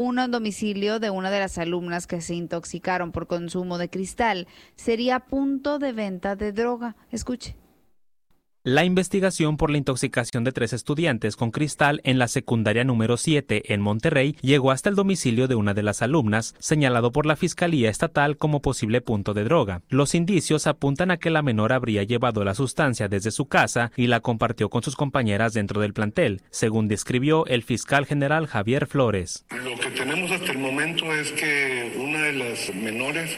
un domicilio de una de las alumnas que se intoxicaron por consumo de cristal. Sería punto de venta de droga. Escuche. La investigación por la intoxicación de 3 estudiantes con cristal en la secundaria número 7 en Monterrey llegó hasta el domicilio de una de las alumnas, señalado por la Fiscalía Estatal como posible punto de droga. Los indicios apuntan a que la menor habría llevado la sustancia desde su casa y la compartió con sus compañeras dentro del plantel, según describió el fiscal general Javier Flores. Lo que tenemos hasta el momento es que una de las menores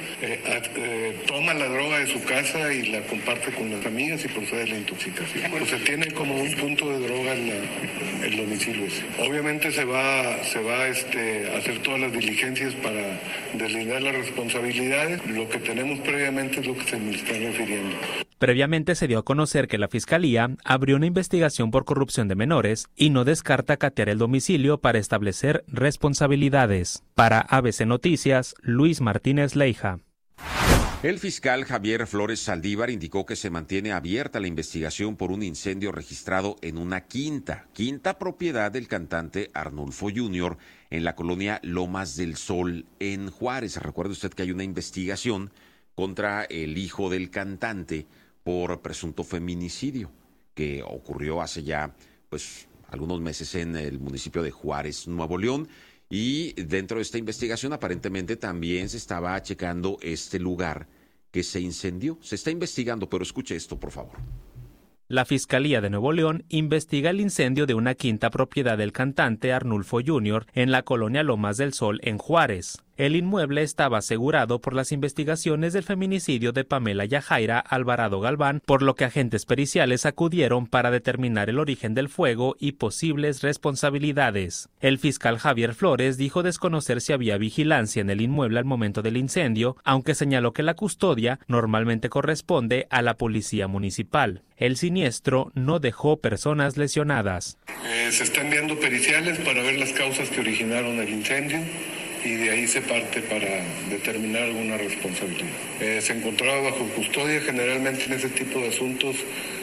toma la droga de su casa y la comparte con las amigas y procede a la intoxicación. Pues se tiene como un punto de droga en el domicilio ese. Obviamente se va a hacer todas las diligencias para deslindar las responsabilidades. Lo que tenemos previamente es lo que se me está refiriendo. Previamente se dio a conocer que la Fiscalía abrió una investigación por corrupción de menores y no descarta catear el domicilio para establecer responsabilidades. Para ABC Noticias, Luis Martínez Leija. El fiscal Javier Flores Saldívar indicó que se mantiene abierta la investigación por un incendio registrado en una quinta propiedad del cantante Arnulfo Jr. en la colonia Lomas del Sol en Juárez. Recuerde usted que hay una investigación contra el hijo del cantante por presunto feminicidio que ocurrió hace ya algunos meses en el municipio de Juárez, Nuevo León. Y dentro de esta investigación aparentemente también se estaba checando este lugar que se incendió. Se está investigando, pero escuche esto, por favor. La Fiscalía de Nuevo León investiga el incendio de una quinta propiedad del cantante Arnulfo Jr. en la colonia Lomas del Sol en Juárez. El inmueble estaba asegurado por las investigaciones del feminicidio de Pamela Yajaira Alvarado Galván, por lo que agentes periciales acudieron para determinar el origen del fuego y posibles responsabilidades. El fiscal Javier Flores dijo desconocer si había vigilancia en el inmueble al momento del incendio, aunque señaló que la custodia normalmente corresponde a la policía municipal. El siniestro no dejó personas lesionadas. Se están enviando periciales para ver las causas que originaron el incendio y de ahí se parte para determinar alguna responsabilidad. Se encontraba bajo custodia. Generalmente en ese tipo de asuntos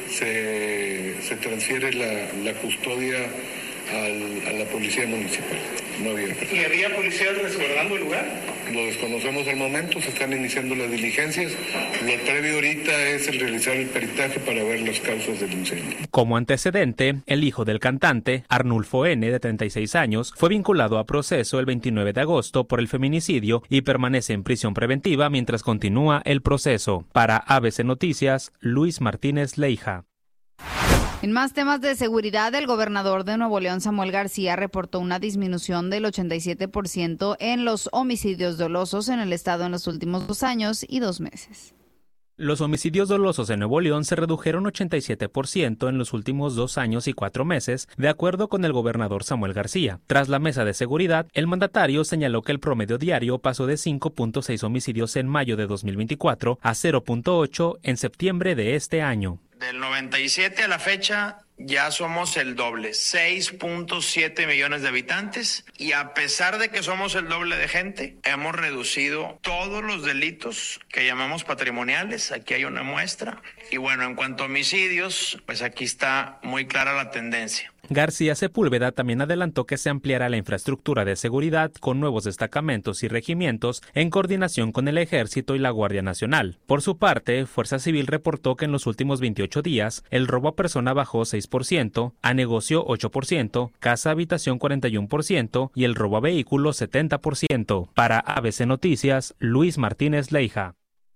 se transfiere la custodia a la policía municipal. No había. ¿Y había policías resguardando el lugar? Lo desconocemos al momento, se están iniciando las diligencias. Lo previo ahorita es el realizar el peritaje para ver las causas del incendio. Como antecedente, el hijo del cantante, Arnulfo N., de 36 años, fue vinculado a proceso el 29 de agosto por el feminicidio y permanece en prisión preventiva mientras continúa el proceso. Para ABC Noticias, Luis Martínez Leija. En más temas de seguridad, el gobernador de Nuevo León, Samuel García, reportó una disminución del 87% en los homicidios dolosos en el estado en los últimos 2 años y 2 meses. Los homicidios dolosos en Nuevo León se redujeron 87% en los últimos 2 años y 4 meses, de acuerdo con el gobernador Samuel García. Tras la mesa de seguridad, el mandatario señaló que el promedio diario pasó de 5.6 homicidios en mayo de 2024 a 0.8 en septiembre de este año. Del 97 a la fecha ya somos el doble, 6.7 millones de habitantes, y a pesar de que somos el doble de gente, hemos reducido todos los delitos que llamamos patrimoniales. Aquí hay una muestra. Y bueno, en cuanto a homicidios, pues aquí está muy clara la tendencia. García Sepúlveda también adelantó que se ampliará la infraestructura de seguridad con nuevos destacamentos y regimientos en coordinación con el Ejército y la Guardia Nacional. Por su parte, Fuerza Civil reportó que en los últimos 28 días el robo a persona bajó 6%, a negocio 8%, casa-habitación 41% y el robo a vehículo 70%. Para ABC Noticias, Luis Martínez Leija.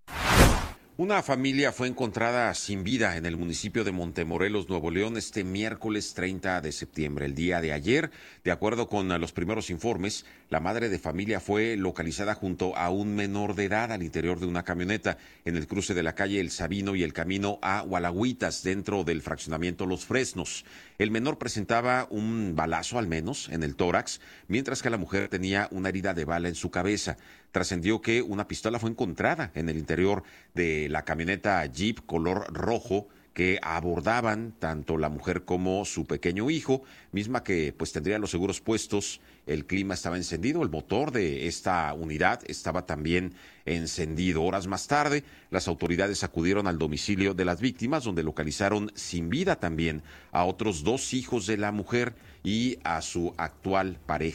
Una familia fue encontrada sin vida en el municipio de Montemorelos, Nuevo León, este miércoles 30 de septiembre, el día de ayer. De acuerdo con los primeros informes, la madre de familia fue localizada junto a un menor de edad al interior de una camioneta en el cruce de la calle El Sabino y el camino a Gualagüitas, dentro del fraccionamiento Los Fresnos. El menor presentaba un balazo al menos en el tórax, mientras que la mujer tenía una herida de bala en su cabeza. Trascendió que una pistola fue encontrada en el interior de la camioneta Jeep color rojo que abordaban tanto la mujer como su pequeño hijo, misma que pues tendría los seguros puestos. El clima estaba encendido, el motor de esta unidad estaba también encendido. Horas más tarde, las autoridades acudieron al domicilio de las víctimas, donde localizaron sin vida también a otros 2 hijos de la mujer y a su actual pareja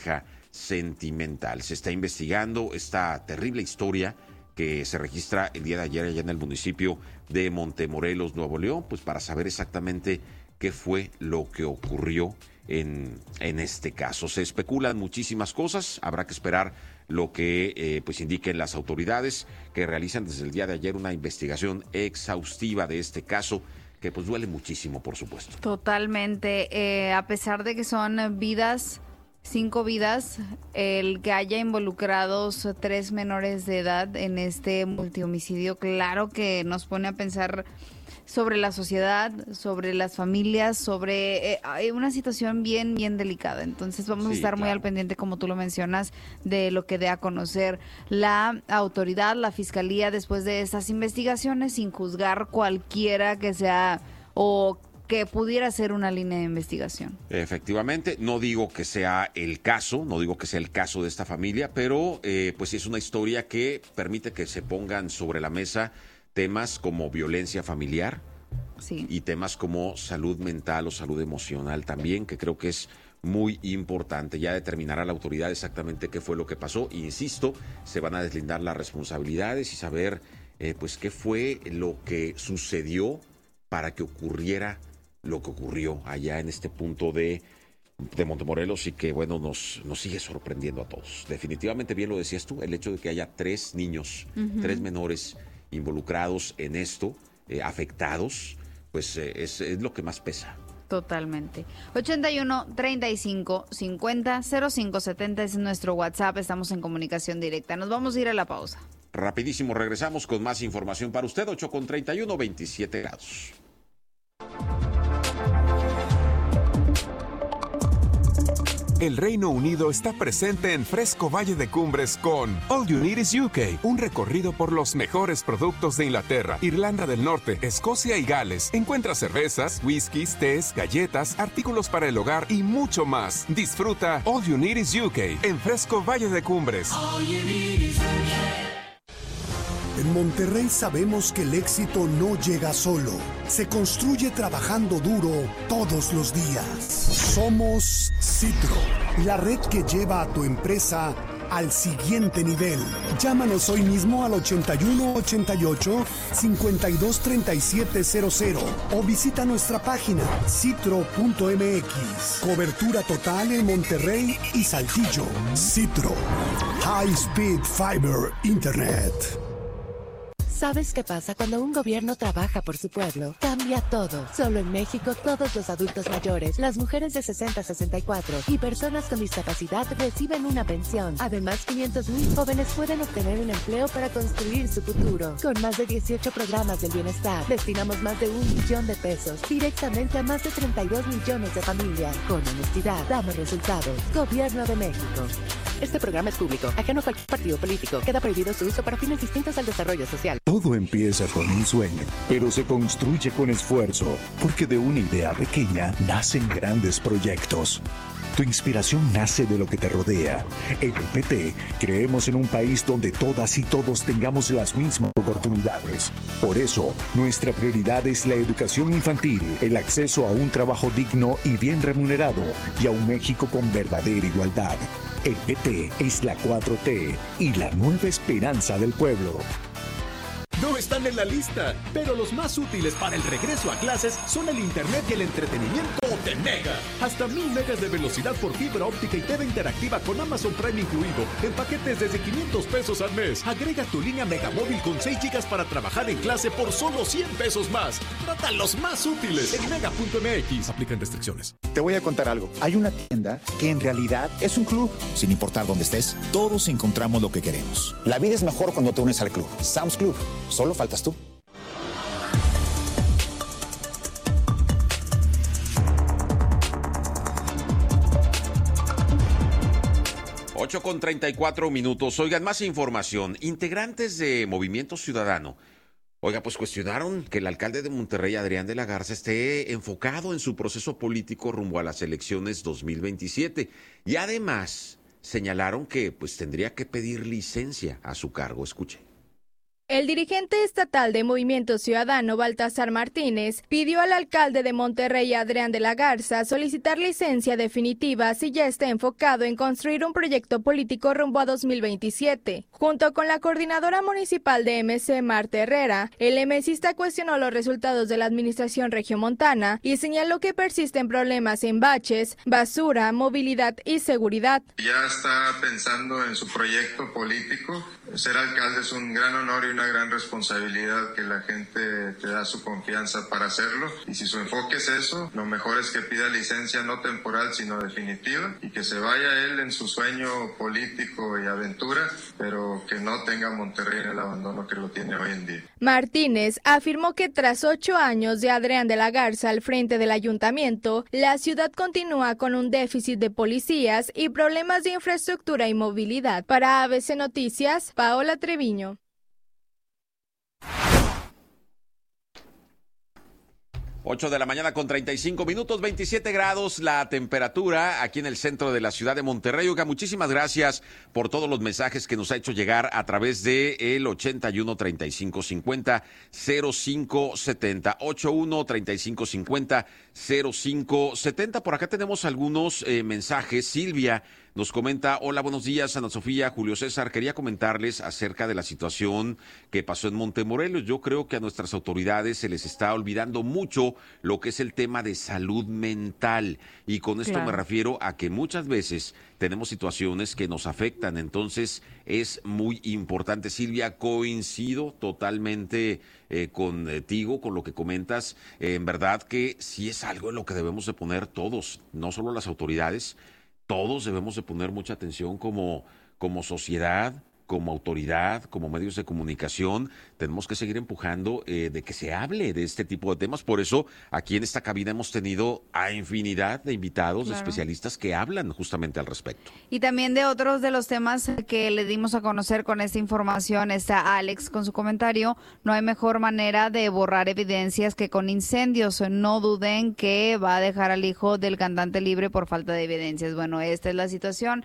sentimental. Se está investigando esta terrible historia que se registra el día de ayer allá en el municipio de Montemorelos, Nuevo León, pues para saber exactamente qué fue lo que ocurrió en este caso. Se especulan muchísimas cosas, habrá que esperar lo que pues indiquen las autoridades, que realizan desde el día de ayer una investigación exhaustiva de este caso, que pues duele muchísimo, por supuesto. Totalmente, a pesar de que son vidas, 5 vidas, el que haya involucrados 3 menores de edad en este multihomicidio, claro que nos pone a pensar sobre la sociedad, sobre las familias, sobre una situación bien, bien delicada. Entonces vamos a estar muy al pendiente, como tú lo mencionas, de lo que dé a conocer la autoridad, la fiscalía, después de estas investigaciones, sin juzgar cualquiera que sea o que pudiera ser una línea de investigación. Efectivamente, no digo que sea el caso, de esta familia, pero pues es una historia que permite que se pongan sobre la mesa temas como violencia familiar, sí, y temas como salud mental o salud emocional también, que creo que es muy importante. Ya determinará la autoridad exactamente qué fue lo que pasó. Insisto, se van a deslindar las responsabilidades y saber pues qué fue lo que sucedió para que ocurriera lo que ocurrió allá en este punto de Montemorelos, y que bueno, nos sigue sorprendiendo a todos. Definitivamente, bien lo decías tú, el hecho de que haya 3 niños, 3 menores involucrados en esto, afectados, pues es lo que más pesa. Totalmente. 81-35-50-0570 es nuestro WhatsApp, estamos en comunicación directa. Nos vamos a ir a la pausa. Rapidísimo, regresamos con más información para usted. 8:31, 27 grados. El Reino Unido está presente en Fresco Valle de Cumbres con All You Need Is UK, un recorrido por los mejores productos de Inglaterra, Irlanda del Norte, Escocia y Gales. Encuentra cervezas, whiskies, tés, galletas, artículos para el hogar y mucho más. Disfruta All You Need Is UK en Fresco Valle de Cumbres. All you need is UK. En Monterrey sabemos que el éxito no llega solo, se construye trabajando duro todos los días. Somos Citro, la red que lleva a tu empresa al siguiente nivel. Llámanos hoy mismo al 8188-523700 o visita nuestra página citro.mx. Cobertura total en Monterrey y Saltillo. Citro, High Speed Fiber Internet. ¿Sabes qué pasa cuando un gobierno trabaja por su pueblo? Cambia todo. Solo en México, todos los adultos mayores, las mujeres de 60 a 64 y personas con discapacidad reciben una pensión. Además, 500,000 jóvenes pueden obtener un empleo para construir su futuro. Con más de 18 programas del bienestar, destinamos más de 1 millón de pesos directamente a más de 32 millones de familias. Con honestidad, damos resultados. Gobierno de México. Este programa es público, ajeno a cualquier partido político. Queda prohibido su uso para fines distintos al desarrollo social. Todo empieza con un sueño, pero se construye con esfuerzo, porque de una idea pequeña nacen grandes proyectos. Tu inspiración nace de lo que te rodea. En el PT creemos en un país donde todas y todos tengamos las mismas oportunidades. Por eso, nuestra prioridad es la educación infantil, el acceso a un trabajo digno y bien remunerado, y a un México con verdadera igualdad. El PT es la 4T y la nueva esperanza del pueblo. No están en la lista, pero los más útiles para el regreso a clases son el internet y el entretenimiento de Mega. Hasta 1000 megas de velocidad por fibra óptica y TV interactiva con Amazon Prime incluido, en paquetes desde 500 pesos al mes. Agrega tu línea Mega Móvil con 6 gigas para trabajar en clase por solo 100 pesos más. Trata los más útiles en mega.mx. Aplican restricciones. Te voy a contar algo. Hay una tienda que en realidad es un club. Sin importar dónde estés, todos encontramos lo que queremos. La vida es mejor cuando te unes al club. Sam's Club. Solo faltas tú. Con 34 minutos. Oigan, más información. Integrantes de Movimiento Ciudadano, pues cuestionaron que el alcalde de Monterrey, Adrián de la Garza, esté enfocado en su proceso político rumbo a las elecciones 2027. Y además señalaron que pues tendría que pedir licencia a su cargo. Escuche. El dirigente estatal de Movimiento Ciudadano, Baltasar Martínez, pidió al alcalde de Monterrey, Adrián de la Garza, solicitar licencia definitiva si ya está enfocado en construir un proyecto político rumbo a 2027. Junto con la coordinadora municipal de MC, Marta Herrera, el MCista cuestionó los resultados de la administración regiomontana y señaló que persisten problemas en baches, basura, movilidad y seguridad. Ya está pensando en su proyecto político. Ser alcalde es un gran honor y una gran responsabilidad, que la gente te da su confianza para hacerlo, y si su enfoque es eso, lo mejor es que pida licencia no temporal sino definitiva y que se vaya él en su sueño político y aventura, pero que no tenga Monterrey en el abandono que lo tiene hoy en día. Martínez afirmó que tras 8 años de Adrián de la Garza al frente del ayuntamiento, la ciudad continúa con un déficit de policías y problemas de infraestructura y movilidad. Para ABC Noticias, Paola Treviño. 8 de la mañana con 35 minutos, 27 grados la temperatura aquí en el centro de la ciudad de Monterrey. Oiga, muchísimas gracias por todos los mensajes que nos ha hecho llegar a través de el 81 35 50 05 70, 81 35 50 05 70. Por acá tenemos algunos mensajes. Silvia nos comenta: hola, buenos días, Ana Sofía, Julio César. Quería comentarles acerca de la situación que pasó en Montemorelos. Yo creo que a nuestras autoridades se les está olvidando mucho lo que es el tema de salud mental. Y con esto me refiero a que muchas veces tenemos situaciones que nos afectan. Entonces es muy importante, Silvia, coincido totalmente contigo, con lo que comentas. En verdad que sí es algo en lo que debemos de poner todos, no solo las autoridades. Todos debemos de poner mucha atención como sociedad, como autoridad, como medios de comunicación. Tenemos que seguir empujando de que se hable de este tipo de temas. Por eso, aquí en esta cabina hemos tenido a infinidad de invitados, de especialistas que hablan justamente al respecto. Y también de otros de los temas que le dimos a conocer con esta información. Está Alex con su comentario: no hay mejor manera de borrar evidencias que con incendios. No duden que va a dejar al hijo del cantante libre por falta de evidencias. Bueno, esta es la situación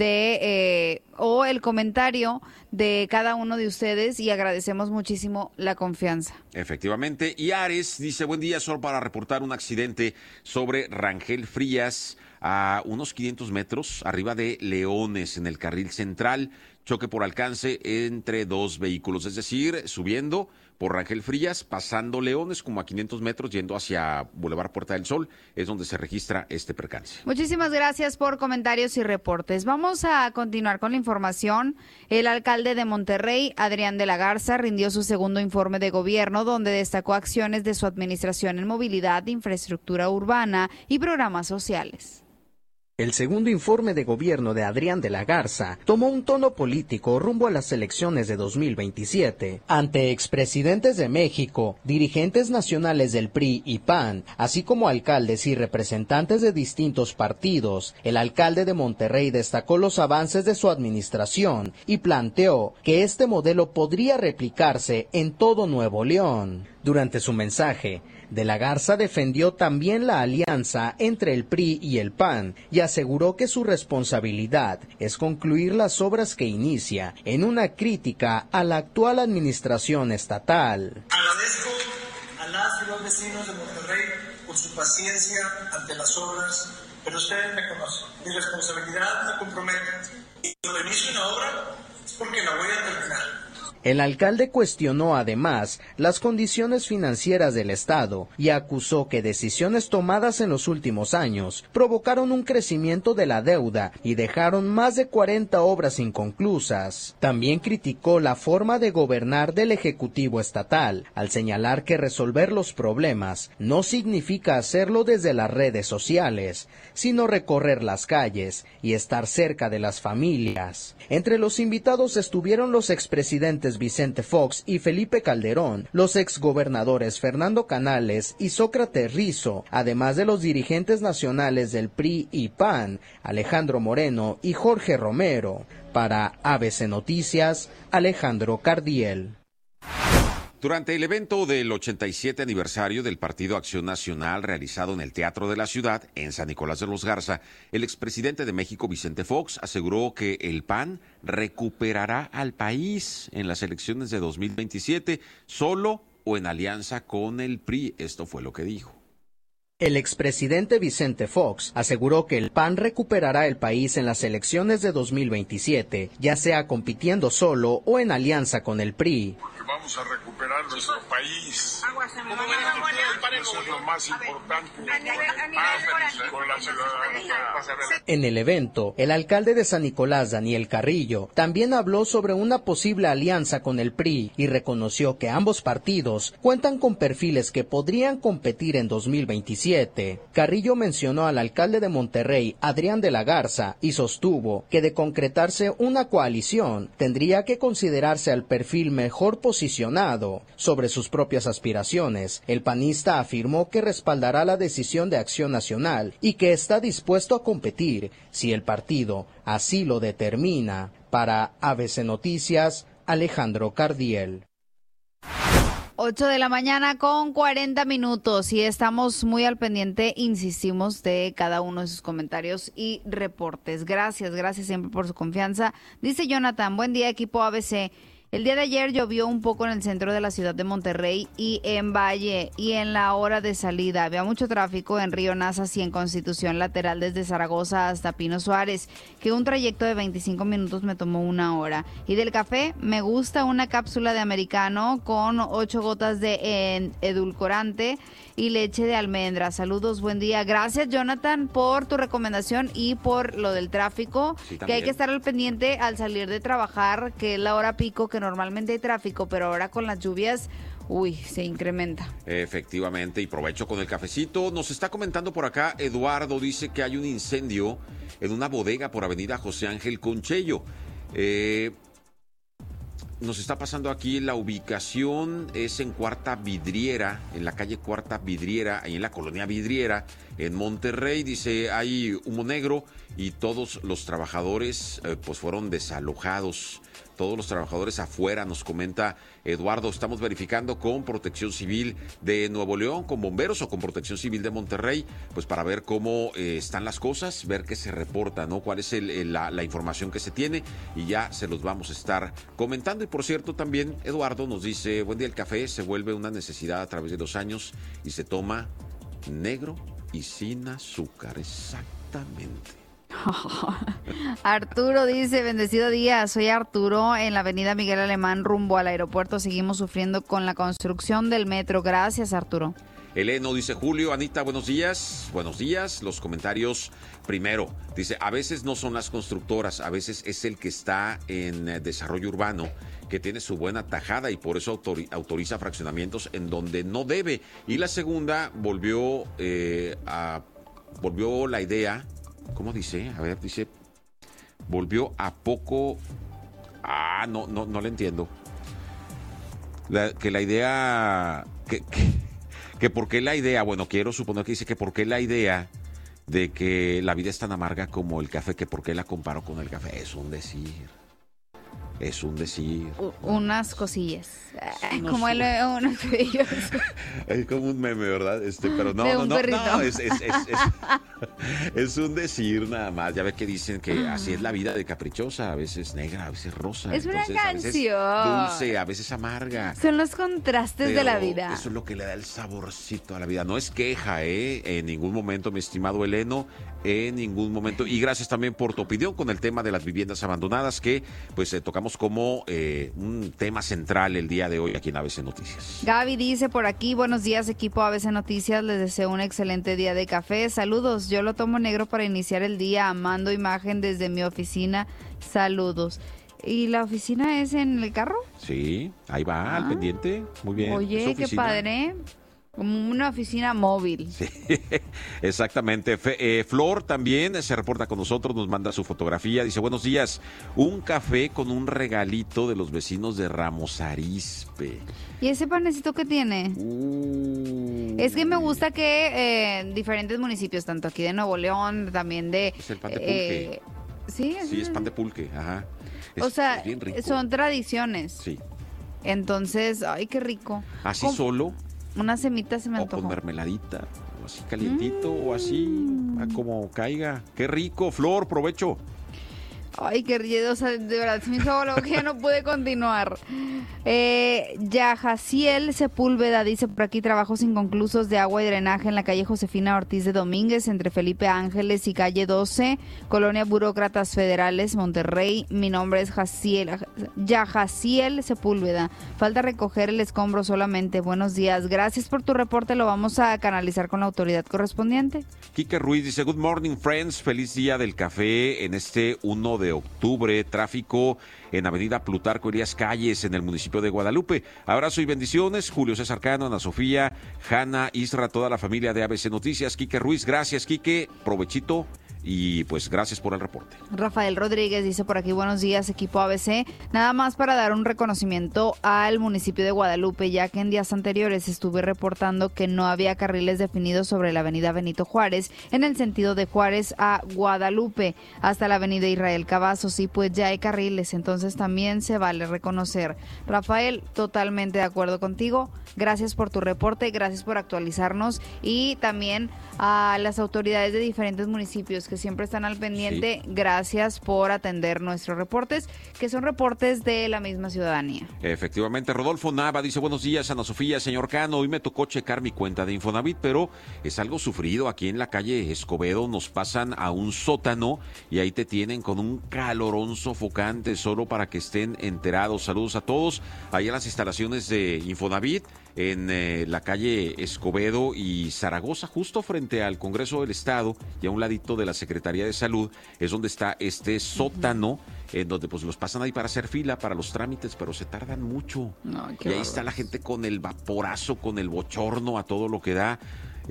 de o el comentario de cada uno de ustedes, y agradecemos muchísimo la confianza. Efectivamente. Y Ares dice: buen día, solo para reportar un accidente sobre Rangel Frías a unos 500 metros arriba de Leones en el carril central. Choque por alcance entre dos vehículos, es decir, subiendo por Rangel Frías, pasando Leones, como a 500 metros, yendo hacia Boulevard Puerta del Sol, es donde se registra este percance. Muchísimas gracias por comentarios y reportes. Vamos a continuar con la información. El alcalde de Monterrey, Adrián de la Garza, rindió su segundo informe de gobierno, donde destacó acciones de su administración en movilidad, infraestructura urbana y programas sociales. El segundo informe de gobierno de Adrián de la Garza tomó un tono político rumbo a las elecciones de 2027. Ante expresidentes de México, dirigentes nacionales del PRI y PAN, así como alcaldes y representantes de distintos partidos, el alcalde de Monterrey destacó los avances de su administración y planteó que este modelo podría replicarse en todo Nuevo León. Durante su mensaje, De la Garza defendió también la alianza entre el PRI y el PAN y aseguró que su responsabilidad es concluir las obras que inicia, en una crítica a la actual administración estatal. Agradezco a las y los vecinos de Monterrey por su paciencia ante las obras, pero ustedes me conocen. Mi responsabilidad me compromete. Y cuando inicio una obra es porque la voy a terminar. El alcalde cuestionó además las condiciones financieras del Estado y acusó que decisiones tomadas en los últimos años provocaron un crecimiento de la deuda y dejaron más de 40 obras inconclusas. También criticó la forma de gobernar del Ejecutivo Estatal, al señalar que resolver los problemas no significa hacerlo desde las redes sociales, sino recorrer las calles y estar cerca de las familias. Entre los invitados estuvieron los expresidentes Vicente Fox y Felipe Calderón, los exgobernadores Fernando Canales y Sócrates Rizo, además de los dirigentes nacionales del PRI y PAN, Alejandro Moreno y Jorge Romero. Para ABC Noticias, Alejandro Cardiel. Durante el evento del 87 aniversario del Partido Acción Nacional realizado en el Teatro de la Ciudad, en San Nicolás de los Garza, el expresidente de México, Vicente Fox, aseguró que el PAN recuperará al país en las elecciones de 2027, solo o en alianza con el PRI. Esto fue lo que dijo. El expresidente Vicente Fox aseguró que el PAN recuperará el país en las elecciones de 2027, ya sea compitiendo solo o en alianza con el PRI. Porque vamos a recuperar nuestro país. Eso es lo más importante. Con la ciudadanía. En el evento, el alcalde de San Nicolás, Daniel Carrillo, también habló sobre una posible alianza con el PRI y reconoció que ambos partidos cuentan con perfiles que podrían competir en 2027. Carrillo mencionó al alcalde de Monterrey, Adrián de la Garza, y sostuvo que de concretarse una coalición, tendría que considerarse al perfil mejor posicionado. Sobre sus propias aspiraciones, el panista afirmó que respaldará la decisión de Acción Nacional y que está dispuesto a competir si el partido así lo determina. Para ABC Noticias, Alejandro Cardiel. 8 de la mañana con 40 minutos y estamos muy al pendiente, insistimos, de cada uno de sus comentarios y reportes. Gracias siempre por su confianza. Dice Jonathan, buen día equipo ABC. El día de ayer llovió un poco en el centro de la ciudad de Monterrey y en Valle, y en la hora de salida había mucho tráfico en Río Nazas y en Constitución lateral desde Zaragoza hasta Pino Suárez, que un trayecto de 25 minutos me tomó 1 hora. Y del café, me gusta una cápsula de americano con 8 gotas de edulcorante y leche de almendra. Saludos, buen día. Gracias, Jonathan, por tu recomendación y por lo del tráfico, sí, que hay que estar al pendiente al salir de trabajar, que es la hora pico, que normalmente hay tráfico, pero ahora con las lluvias, se incrementa. Efectivamente, y provecho con el cafecito. Nos está comentando por acá, Eduardo dice que hay un incendio en una bodega por Avenida José Ángel Conchello. Nos está pasando aquí la ubicación, es en Cuarta Vidriera, en la calle Cuarta Vidriera, ahí en la colonia Vidriera, en Monterrey. Dice, hay humo negro y todos los trabajadores pues fueron desalojados. Todos los trabajadores afuera, nos comenta Eduardo. Estamos verificando con Protección Civil de Nuevo León, con bomberos o con Protección Civil de Monterrey, pues para ver cómo están las cosas, ver qué se reporta, ¿no? Cuál es la información que se tiene, y ya se los vamos a estar comentando. Y por cierto, también Eduardo nos dice, buen día, el café se vuelve una necesidad a través de los años y se toma negro y sin azúcar. Exactamente. Arturo dice, bendecido día, soy Arturo en la avenida Miguel Alemán rumbo al aeropuerto, seguimos sufriendo con la construcción del metro. Gracias, Arturo. Eleno dice, Julio, Anita, buenos días, los comentarios primero. Dice, a veces no son las constructoras, a veces es el que está en desarrollo urbano, que tiene su buena tajada y por eso autoriza fraccionamientos en donde no debe. Y la segunda, volvió la idea. ¿Cómo dice? A ver, dice, volvió a poco... no le entiendo. Que la idea... Que por qué la idea... Bueno, quiero suponer que dice que por qué la idea de que la vida es tan amarga como el café, que por qué la comparo con el café. Es un decir. Unas cosillas. Como unos cosillos. Es como un meme, ¿verdad? Pero no, es un decir nada más. Ya ves que dicen que así es la vida de caprichosa, a veces negra, a veces rosa. Es una canción. A veces dulce, a veces amarga. Son los contrastes de la vida. Eso es lo que le da el saborcito a la vida. No es queja, en ningún momento, mi estimado Eleno, en ningún momento. Y gracias también por tu opinión con el tema de las viviendas abandonadas, que pues tocamos como un tema central el día de hoy aquí en ABC Noticias. Gaby dice por aquí, buenos días equipo ABC Noticias, les deseo un excelente día de café, saludos, yo lo tomo negro para iniciar el día, amando imagen desde mi oficina, saludos. ¿Y la oficina es en el carro? Sí, ahí va, al pendiente, muy bien. Oye, qué padre. Como una oficina móvil. Sí, exactamente. Flor también se reporta con nosotros, nos manda su fotografía. Dice, buenos días, un café con un regalito de los vecinos de Ramos Arizpe. ¿Y ese panecito qué tiene? Es que me gusta que diferentes municipios, tanto aquí de Nuevo León, también de... Es el pan de pulque. Sí, es pan de pulque, ajá. O sea, son tradiciones. Sí. Entonces, ay, qué rico. ¿Así solo? Una semita se me antojó. O con mermeladita, o así calientito, o así, como caiga. Qué rico, Flor, provecho. Ay, qué rico, o sea, de verdad, se me hizo algo que ya no pude continuar. Yajaciel Sepúlveda dice por aquí: trabajos inconclusos de agua y drenaje en la calle Josefina Ortiz de Domínguez, entre Felipe Ángeles y calle 12, Colonia Burócratas Federales, Monterrey. Mi nombre es Yajaciel Sepúlveda. Falta recoger el escombro solamente. Buenos días, gracias por tu reporte, lo vamos a canalizar con la autoridad correspondiente. Quique Ruiz dice: Good morning, friends, feliz día del café en este 1 de octubre, tráfico en Avenida Plutarco Elías Calles, en el municipio de Guadalupe. Abrazo y bendiciones, Julio César Cano, Ana Sofía, Hanna, Isra, toda la familia de ABC Noticias. Quique Ruiz, gracias, Quique, provechito. Y pues gracias por el reporte. Rafael Rodríguez dice por aquí: buenos días, equipo ABC. Nada más para dar un reconocimiento al municipio de Guadalupe, ya que en días anteriores estuve reportando que no había carriles definidos sobre la avenida Benito Juárez, en el sentido de Juárez a Guadalupe, hasta la avenida Israel Cavazos, y pues ya hay carriles, entonces también se vale reconocer. Rafael, totalmente de acuerdo contigo. Gracias por tu reporte, gracias por actualizarnos, y también a las autoridades de diferentes municipios que siempre están al pendiente. Sí. Gracias por atender nuestros reportes, que son reportes de la misma ciudadanía. Efectivamente. Rodolfo Nava dice: buenos días, Ana Sofía, señor Cano. Hoy me tocó checar mi cuenta de Infonavit, pero es algo sufrido. Aquí en la calle Escobedo nos pasan a un sótano y ahí te tienen con un calorón sofocante, solo para que estén enterados. Saludos a todos. Ahí en las instalaciones de Infonavit, en la calle Escobedo y Zaragoza, justo frente al Congreso del Estado y a un ladito de la Secretaría de Salud, es donde está este sótano, en donde pues los pasan ahí para hacer fila para los trámites, pero se tardan mucho. No, y ahí está la gente con el vaporazo, con el bochorno a todo lo que da.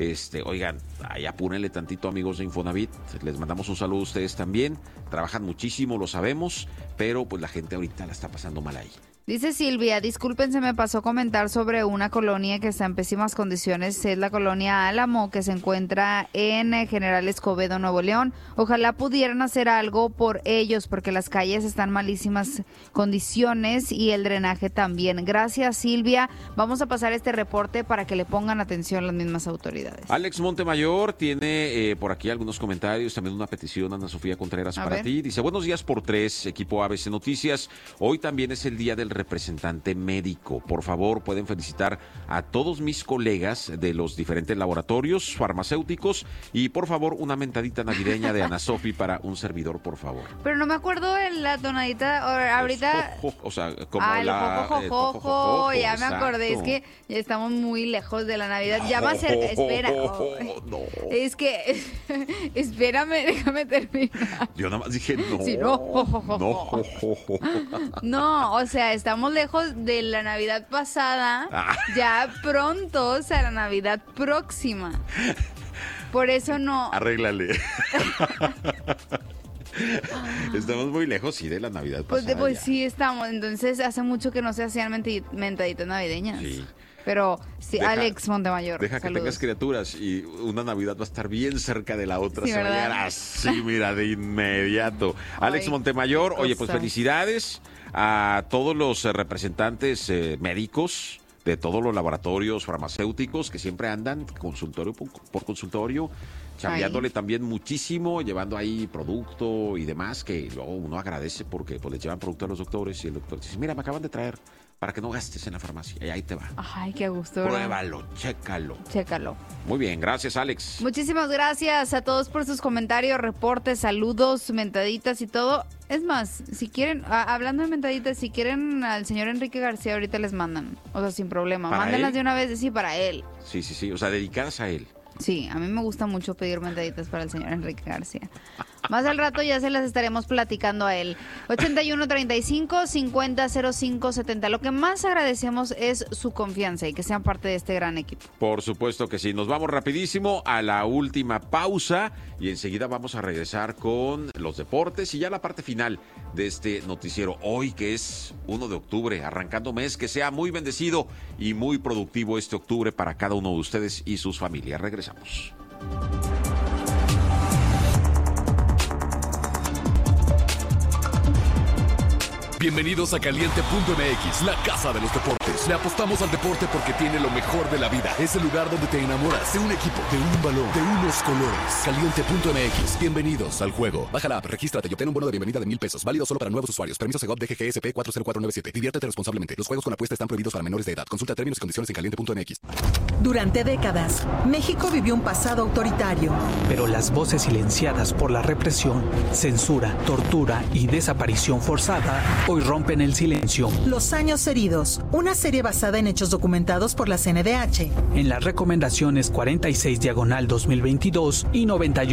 Oigan, ahí apúrenle tantito, amigos de Infonavit, les mandamos un saludo a ustedes también. Trabajan muchísimo, lo sabemos, pero pues la gente ahorita la está pasando mal ahí. Dice Silvia: disculpen, se me pasó comentar sobre una colonia que está en pésimas condiciones, es la colonia Álamo, que se encuentra en General Escobedo, Nuevo León. Ojalá pudieran hacer algo por ellos, porque las calles están en malísimas condiciones y el drenaje también. Gracias, Silvia. Vamos a pasar este reporte para que le pongan atención las mismas autoridades. Alex Montemayor tiene por aquí algunos comentarios, también una petición, Ana Sofía Contreras, para ti. Dice: buenos días por 3, equipo ABC Noticias. Hoy también es el día del representante médico. Por favor, pueden felicitar a todos mis colegas de los diferentes laboratorios farmacéuticos y por favor una mentadita navideña de Ana Sofi para un servidor, por favor. Pero no me acuerdo de la tonadita ahorita. O sea, como ya me acordé, es que ya estamos muy lejos de la Navidad. Ya más cerca, espera. No. Es que espérame, déjame terminar. Yo nada más dije no. Sí, no, o sea, estamos lejos de la Navidad pasada, ya pronto, o sea, la Navidad próxima. Por eso no. Arréglale. Estamos muy lejos, sí, de la Navidad pasada. Pues sí, estamos. Entonces, hace mucho que no se hacían mentaditas navideñas. Sí. Pero sí, Alex Montemayor. Deja saludos. Que tengas criaturas y una Navidad va a estar bien cerca de la otra. Sí, se va a llegar así, mira, de inmediato. Alex Montemayor, oye, pues felicidades a todos los representantes médicos de todos los laboratorios farmacéuticos que siempre andan consultorio por consultorio, chambeándole también muchísimo, llevando ahí producto y demás, que luego uno agradece porque pues les llevan producto a los doctores y el doctor dice: mira, me acaban de traer para que no gastes en la farmacia. Y ahí te va. Ay, qué gusto. Pruébalo, chécalo. Muy bien, gracias, Alex. Muchísimas gracias a todos por sus comentarios, reportes, saludos, mentaditas y todo. Es más, si quieren, hablando de mentaditas, si quieren al señor Enrique García, ahorita les mandan. O sea, sin problema. Mándenlas de una vez, sí, para él. Sí. O sea, dedicadas a él. Sí, a mí me gusta mucho pedir mentaditas para el señor Enrique García. Más al rato ya se las estaremos platicando a él. 8135-500570. Lo que más agradecemos es su confianza y que sean parte de este gran equipo. Por supuesto que sí. Nos vamos rapidísimo a la última pausa y enseguida vamos a regresar con los deportes y ya la parte final de este noticiero. Hoy que es 1 de octubre, arrancando mes, que sea muy bendecido y muy productivo este octubre para cada uno de ustedes y sus familias. Regresamos. Bienvenidos a Caliente.mx, la casa de los deportes. Le apostamos al deporte porque tiene lo mejor de la vida. Es el lugar donde te enamoras de un equipo, de un balón, de unos colores. Caliente.mx, bienvenidos al juego. Baja la app, regístrate y obtén un bono de bienvenida de $1,000. Válido solo para nuevos usuarios. Permiso Segov DGGSP 40497. Diviértete responsablemente. Los juegos con apuesta están prohibidos para menores de edad. Consulta términos y condiciones en Caliente.mx. Durante décadas, México vivió un pasado autoritario. Pero las voces silenciadas por la represión, censura, tortura y desaparición forzada hoy rompen el silencio. Los años heridos, una serie basada en hechos documentados por la CNDH. En las recomendaciones 46/2022 y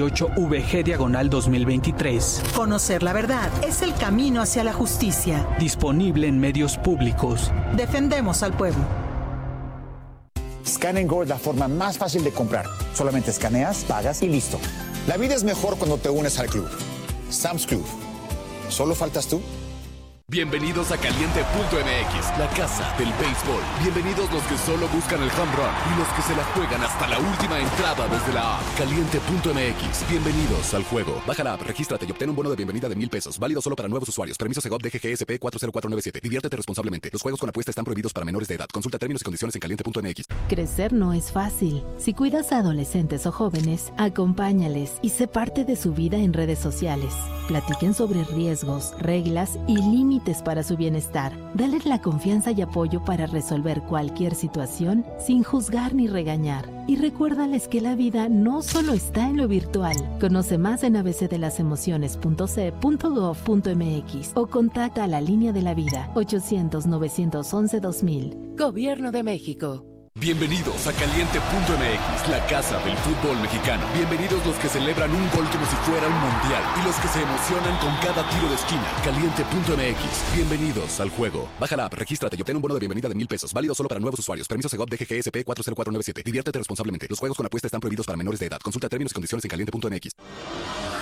98VG/2023. Conocer la verdad es el camino hacia la justicia. Disponible en medios públicos. Defendemos al pueblo. Scan & Go es la forma más fácil de comprar. Solamente escaneas, pagas y listo. La vida es mejor cuando te unes al club. Sam's Club. ¿Solo faltas tú? Bienvenidos a Caliente.mx, la casa del béisbol. Bienvenidos los que solo buscan el home run y los que se la juegan hasta la última entrada desde la app. Caliente.mx, bienvenidos al juego. Baja la app, regístrate y obtén un bono de bienvenida de $1,000. Válido solo para nuevos usuarios. Permiso Segov DGGSP 40497. Diviértete responsablemente. Los juegos con apuesta están prohibidos para menores de edad. Consulta términos y condiciones en Caliente.mx. Crecer no es fácil. Si cuidas a adolescentes o jóvenes, acompáñales y sé parte de su vida en redes sociales. Platiquen sobre riesgos, reglas y límites para su bienestar. Dale la confianza y apoyo para resolver cualquier situación sin juzgar ni regañar. Y recuérdales que la vida no solo está en lo virtual. Conoce más en abcdelasemociones.ce.gov.mx o contacta a la Línea de la Vida 800-911-2000. Gobierno de México. Bienvenidos a Caliente.mx, la casa del fútbol mexicano. Bienvenidos los que celebran un gol como si fuera un mundial y los que se emocionan con cada tiro de esquina. Caliente.mx, bienvenidos al juego. Baja la app, regístrate y obtén un bono de bienvenida de $1,000. Válido solo para nuevos usuarios. Permiso Segov DGGSP 40497. Diviértete responsablemente. Los juegos con apuesta están prohibidos para menores de edad. Consulta términos y condiciones en Caliente.mx.